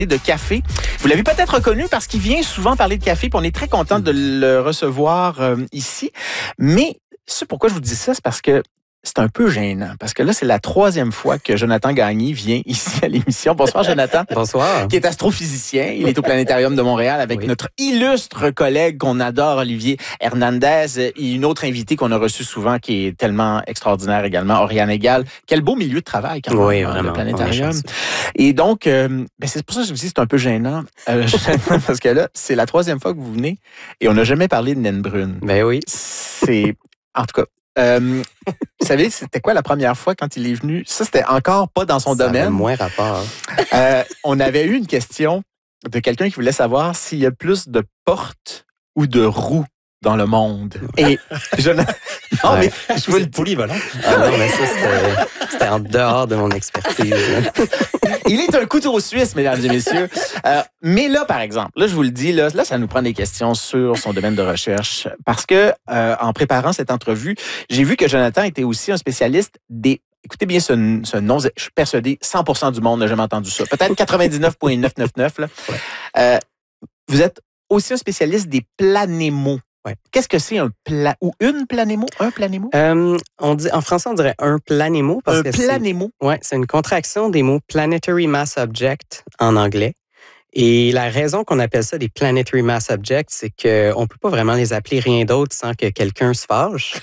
de café. Vous l'avez peut-être reconnu parce qu'il vient souvent parler de café, puis on est très content de le recevoir ici. Mais c'est pourquoi je vous dis ça, c'est parce que c'est un peu gênant, parce que là, c'est la 3e fois que Jonathan Gagné vient ici à l'émission. Bonsoir, Jonathan. Bonsoir. Qui est astrophysicien. Il est au Planétarium de Montréal avec notre illustre collègue qu'on adore, Olivier Hernandez, et une autre invitée qu'on a reçue souvent qui est tellement extraordinaire également, Oriane Egal. Quel beau milieu de travail quand même, oui, vraiment, le Planétarium. Et donc, c'est pour ça que je vous dis c'est un peu gênant, parce que là, c'est la 3e fois que vous venez et on n'a jamais parlé de naine brune. Ben oui. C'est, en tout cas, vous savez, c'était quoi la première fois quand il est venu? Ça, c'était encore pas dans son domaine. Ça avait moins rapport. On avait eu une question de quelqu'un qui voulait savoir s'il y a plus de portes ou de roues dans le monde. Et non, mais je vous le dis. Polyvalent. Ah non, mais ça, c'était en dehors de mon expertise. Il est un couteau suisse, mesdames et messieurs. Mais là, par exemple, là, je vous le dis, là, ça nous prend des questions sur son domaine de recherche. Parce que, en préparant cette entrevue, j'ai vu que Jonathan était aussi un spécialiste des... Écoutez bien ce nom, je suis persuadé, 100% du monde n'a jamais entendu ça. Peut-être 99,999. Là. Ouais. Vous êtes aussi un spécialiste des planémos. Ouais. Qu'est-ce que c'est un planémo? Un planémo? En français, on dirait un planémo. Parce un que planémo? Oui, c'est une contraction des mots Planetary Mass Object en anglais. Et la raison qu'on appelle ça des Planetary Mass Objects, c'est qu'on ne peut pas vraiment les appeler rien d'autre sans que quelqu'un se fâche.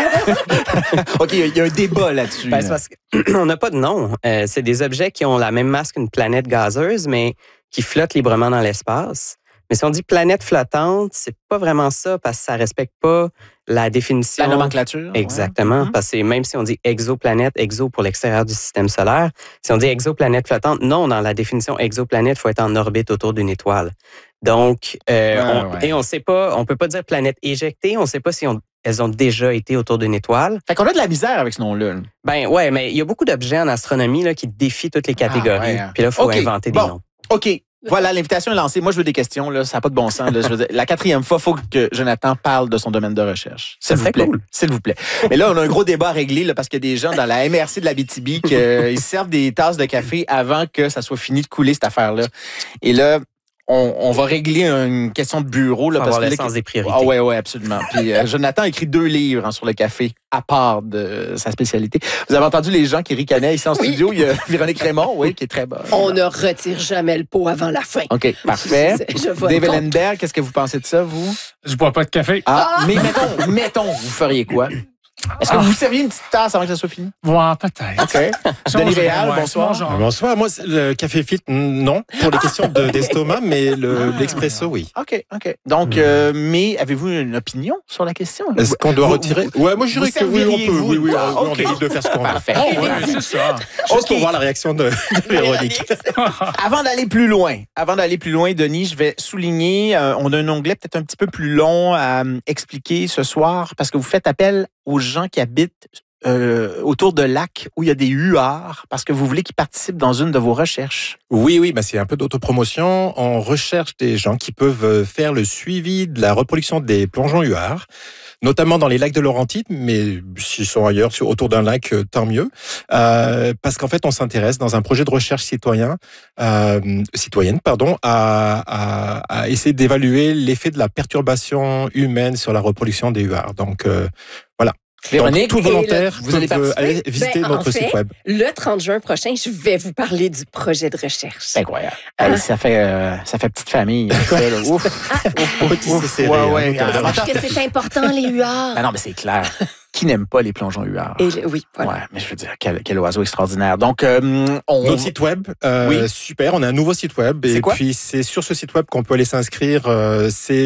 OK, il y a un débat là-dessus. Ben, c'est parce qu'on n'a pas de nom. C'est des objets qui ont la même masse qu'une planète gazeuse, mais qui flottent librement dans l'espace. Mais si on dit planète flottante, c'est pas vraiment ça parce que ça respecte pas la définition. La nomenclature. Exactement. Ouais. Parce que même si on dit exoplanète, exo pour l'extérieur du système solaire, si on dit exoplanète flottante, non, dans la définition exoplanète, il faut être en orbite autour d'une étoile. Donc, et on sait pas, on peut pas dire planète éjectée, on sait pas si elles ont déjà été autour d'une étoile. Fait qu'on a de la misère avec ce nom-là. Ben ouais, mais il y a beaucoup d'objets en astronomie là, qui défient toutes les catégories. Puis là, il faut inventer des noms. OK. Voilà, l'invitation est lancée. Moi, je veux des questions. Là, ça n'a pas de bon sens. Là. Je veux dire, la 4e fois, il faut que Jonathan parle de son domaine de recherche. S'il vous plaît. Cool. S'il vous plaît. Mais là, on a un gros débat à régler là, parce qu'il y a des gens dans la MRC de l'Abitibi qui servent des tasses de café avant que ça soit fini de couler, cette affaire-là. Et là, on va régler une question de bureau. Là, parce que le sens des priorités. Ah oui, absolument. Puis Jonathan a écrit 2 livres sur le café, à part de sa spécialité. Vous avez entendu les gens qui ricanaient ici en studio. Il y a Véronique Raymond, qui est très bonne. On ne retire jamais le pot avant la fin. OK, parfait. Dave contre. Ellenberg, qu'est-ce que vous pensez de ça, vous? Je bois pas de café. Mais mettons, vous feriez quoi? Est-ce que vous serviez une petite tasse avant que ça soit fini? Ouais, peut-être. OK. Denis Réal, bonsoir. Bonsoir. Moi, le café filtre, non. Pour les questions d'estomac, mais l'expresso, oui. OK. Donc, mais avez-vous une opinion sur la question? Est-ce qu'on doit retirer? Ouais, moi, je dirais que oui, on peut. Oui, on évite de faire ce qu'on veut. Parfait. C'est ça. Juste pour voir la réaction de Véronique. Avant d'aller plus loin, Denis, je vais souligner, on a un onglet peut-être un petit peu plus long à expliquer ce soir, parce que vous faites appel aux gens qui habitent autour de lacs où il y a des huards, parce que vous voulez qu'ils participent dans une de vos recherches. Oui, c'est un peu d'autopromotion. On recherche des gens qui peuvent faire le suivi de la reproduction des plongeons huards, notamment dans les lacs de Laurentides, mais s'ils sont ailleurs, autour d'un lac, tant mieux. Parce qu'en fait, on s'intéresse dans un projet de recherche citoyenne, à essayer d'évaluer l'effet de la perturbation humaine sur la reproduction des huards. Donc, voilà. Véronique, donc, tout volontaire, vous allez aller visiter notre site web. Le 30 juin prochain, je vais vous parler du projet de recherche. C'est incroyable. Ça fait petite famille. Ouf. Ouais. Parce que c'est important, les huards. Non, mais c'est clair. Qui n'aime pas les plongeons huards? Oui, voilà. Ouais, mais je veux dire, quel oiseau extraordinaire. Donc, notre site web, super. On a un nouveau site web. C'est quoi? Puis, c'est sur ce site web qu'on peut aller s'inscrire. C'est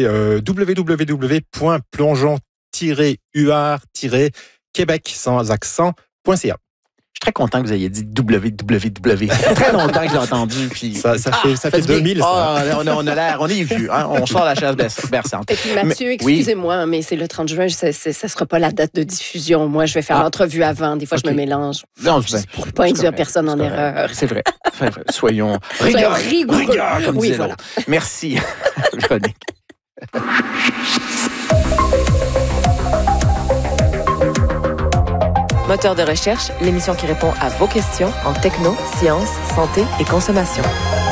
www.plongeon-huard-québec sans accent.ca. Je suis très content que vous ayez dit www. Ça fait très longtemps que je l'ai entendu. Puis... Ça fait 2000. On est vieux. Hein? On sort la chaise berçante. Et puis Mathieu, excusez-moi, mais c'est le 30 juin, ça sera pas la date de diffusion. Moi, je vais faire l'entrevue avant. Des fois, je me mélange. Non, pour ne pas induire personne en erreur. C'est vrai. Soyons rigoureux. Comme disait l'autre. Merci, Véronique. Moteur de recherche, l'émission qui répond à vos questions en techno, sciences, santé et consommation.